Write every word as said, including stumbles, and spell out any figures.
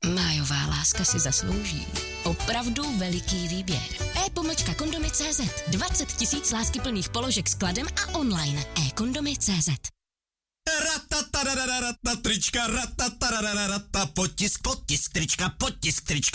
Májová láska si zaslouží opravdu veliký výběr. e-pomlčka kondomy tečka cé zet. dvacet tisíc láskyplných položek s kladem a online. e-kondomy tečka cé zet. Rata, trička, rata, potisk, potisk, trička, potisk, trička.